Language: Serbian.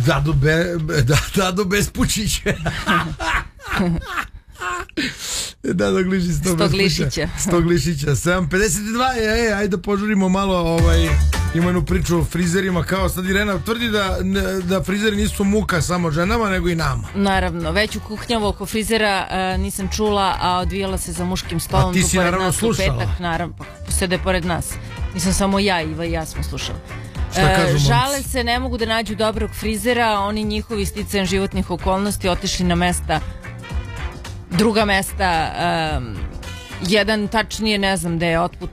Dado Bespučić. Dado Glišić, Stoglišića. 7:52, ajde da požurimo malo, ima jednu priču o frizerima, kao sad Irena tvrdi da frizeri nisu muka samo ženama, nego i nama. Naravno, veću kuhnjavu oko frizera nisam čula, a odvijala se za muškim stolom. A ti si naravno slušala. Naravno, pa sede pored nas. Nisam samo ja, Iva i ja smo slušali. Žale se, ne mogu da nađu dobrog frizera, oni njihovi sticajem životnih okolnosti otišli na mesta, druga mesta, jedan tačnije ne znam da je otput